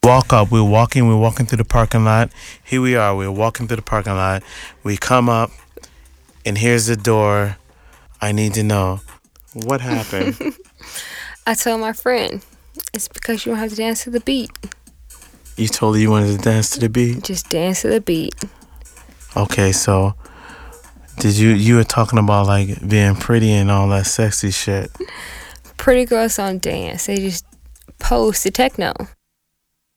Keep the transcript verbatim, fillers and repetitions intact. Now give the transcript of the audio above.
walk up. We're walking. We're walking through the parking lot. Here we are. We're walking through the parking lot. We come up, and here's the door. I need to know what happened. I told my friend, it's because you don't have to dance to the beat. You told her you wanted to dance to the beat? Just dance to the beat. Okay, so did you you were talking about like being pretty and all that sexy shit. Pretty girls don't dance. They just pose to techno.